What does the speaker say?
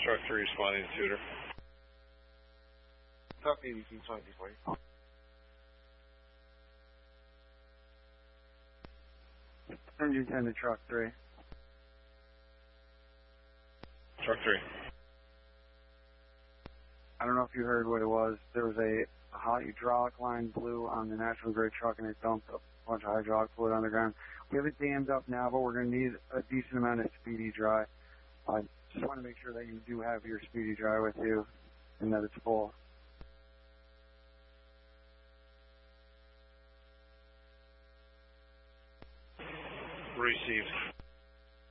Truck 3 responding to Tudor. Truck 18, 2040. Engine 10 to Truck 3. Truck 3. I don't know if you heard what it was. There was a hot hydraulic line blew on the National Grid truck and it dumped a bunch of hydraulic fluid underground. We have it dammed up now, but we're going to need a decent amount of Speedy Dry. I just want to make sure that you do have your Speedy Dry with you and that it's full. Received.